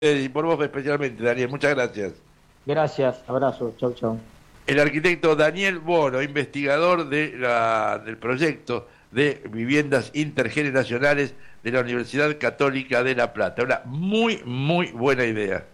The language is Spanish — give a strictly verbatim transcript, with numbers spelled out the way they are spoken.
y por vos especialmente, Daniel. Muchas gracias. Gracias, abrazo, chau, chau. El arquitecto Daniel Bono, investigador de la, del proyecto de viviendas intergeneracionales de la Universidad Católica de La Plata. Una muy, muy buena idea.